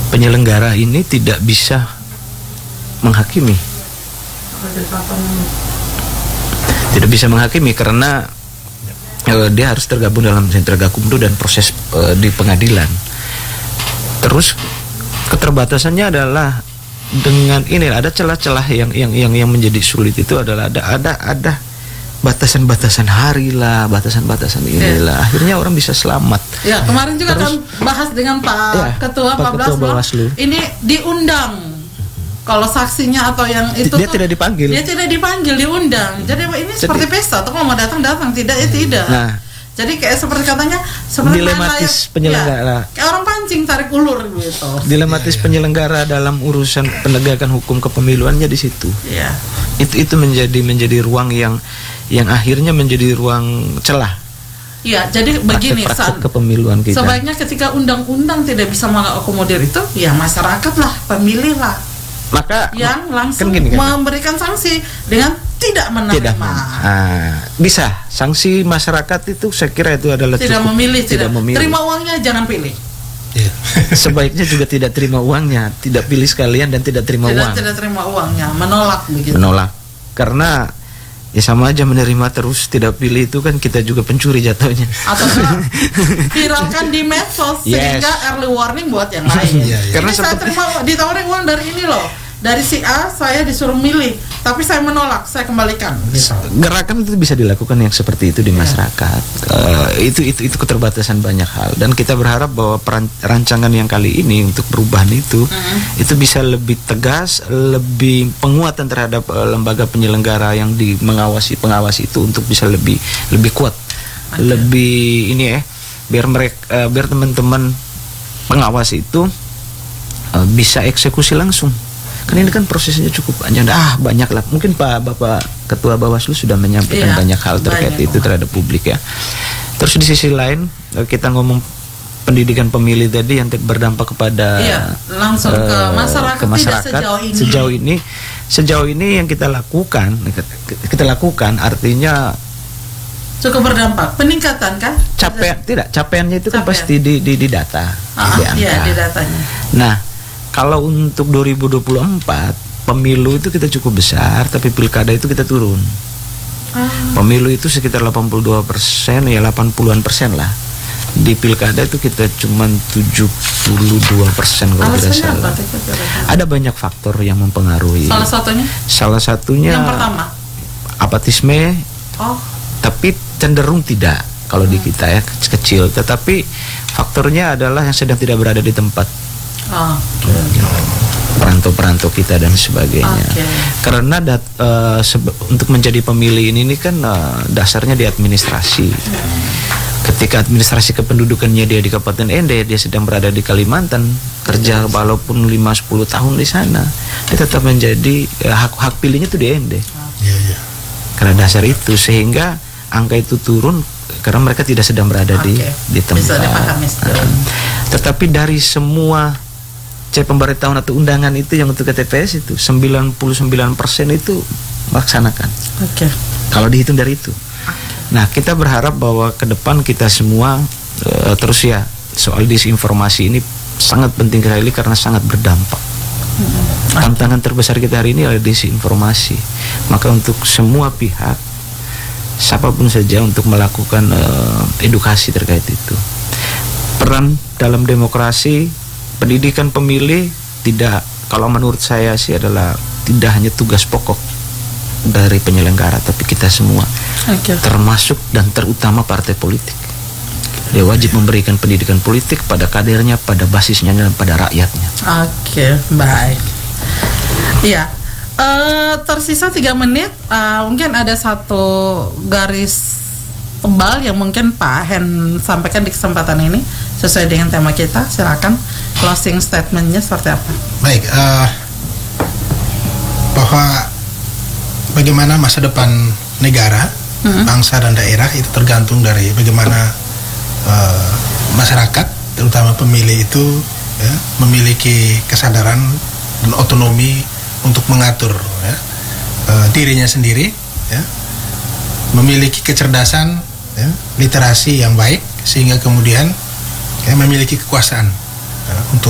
penyelenggara ini tidak bisa menghakimi. Tidak bisa menghakimi karena dia harus tergabung dalam sentra gakumdu dan proses di pengadilan. Terus keterbatasannya adalah dengan ini ada celah-celah yang menjadi sulit itu adalah ada batasan-batasan hari lah, batasan-batasan inilah. Akhirnya orang bisa selamat. Ya, kemarin juga kan bahas dengan Pak Ketua Bawaslu. Ini diundang. Kalau saksinya atau yang itu dia tidak dipanggil. Dia tidak dipanggil, diundang. Jadi ini seperti pesta, atau kalau mau datang, tidak ya tidak. Nah, jadi kayak seperti katanya seperti dilematis penyelenggara. Ya, kayak orang pancing tarik ulur gitu. Dilematis penyelenggara dalam urusan penegakan hukum kepemiluannya di situ. Iya. Itu menjadi ruang yang akhirnya menjadi ruang celah. Iya, jadi begini praktek kepemiluan kita. Sebaiknya ketika undang-undang tidak bisa mengakomodir itu, ya masyarakat lah, pemilih lah. Maka yang langsung kan memberikan sanksi dengan tidak menerima. Bisa sanksi masyarakat itu saya kira itu adalah tidak cukup, memilih, tidak memilih. Terima uangnya, jangan pilih. Sebaiknya juga tidak terima uangnya, tidak pilih sekalian dan tidak terima uang. Tidak terima uangnya, menolak begitu. Menolak, karena ya sama aja menerima terus tidak pilih itu kan kita juga pencuri jatuhnya. Atau viralkan di medsos sehingga early warning buat yang lain. Karena saya terima ditawarin uang dari ini loh, dari si A, saya disuruh milih, tapi saya menolak, saya kembalikan. Gerakan itu bisa dilakukan yang seperti itu di masyarakat. Itu keterbatasan banyak hal dan kita berharap bahwa rancangan yang kali ini untuk perubahan itu bisa lebih tegas, lebih penguatan terhadap lembaga penyelenggara yang pengawas itu untuk bisa lebih kuat, lebih ini biar teman-teman pengawas itu bisa eksekusi langsung. Karena ini kan prosesnya cukup panjang. Banyak lah. Mungkin Bapak Ketua Bawaslu sudah menyampaikan banyak hal terkait itu terhadap publik ya. Terus di sisi lain kita ngomong pendidikan pemilih tadi yang berdampak kepada langsung ke masyarakat. Sejauh ini yang kita lakukan artinya cukup berdampak. Peningkatan kan? Capaiannya itu kan pasti di data. Di datanya. Nah, kalau untuk 2024 pemilu itu kita cukup besar, tapi pilkada itu kita turun. Pemilu itu sekitar 82%, ya 80-an% lah. Di pilkada itu kita cuma 72% kalau tidak salah. Ada banyak faktor yang mempengaruhi. Salah satunya. Yang pertama, apatisme. Tapi cenderung tidak kalau di kita ya kecil. Tetapi faktornya adalah yang sedang tidak berada di tempat. Perantau-perantau kita dan sebagainya. Karena untuk menjadi pemilih ini kan dasarnya di administrasi. Ketika administrasi kependudukannya dia di Kabupaten Ende, dia sedang berada di Kalimantan, kerja walaupun 5-10 tahun di sana, dia tetap menjadi hak pilihnya itu di Ende. Karena dasar itu sehingga angka itu turun karena mereka tidak sedang berada di tempat. Tetapi dari semua pemberitahuan atau undangan itu yang untuk KTPS itu 99% itu melaksanakan. Kalau dihitung dari itu. Nah, kita berharap bahwa ke depan kita semua terus ya soal disinformasi ini sangat penting sekali karena sangat berdampak. Tantangan terbesar kita hari ini adalah disinformasi. Maka untuk semua pihak siapapun saja untuk melakukan edukasi terkait itu. Peran dalam demokrasi pendidikan pemilih kalau menurut saya sih adalah tidak hanya tugas pokok dari penyelenggara, tapi kita semua, termasuk dan terutama partai politik. Dia wajib memberikan pendidikan politik pada kadernya, pada basisnya dan pada rakyatnya. Baik. Iya. Tersisa 3 menit. Mungkin ada satu garis tebal yang mungkin Pak Hen sampaikan di kesempatan ini sesuai dengan tema kita. Silakan closing statementnya seperti apa? Baik, bahwa bagaimana masa depan negara, bangsa dan daerah itu tergantung dari bagaimana masyarakat, terutama pemilih itu memiliki kesadaran dan otonomi untuk mengatur dirinya sendiri, memiliki kecerdasan, literasi yang baik sehingga kemudian memiliki kekuasaan untuk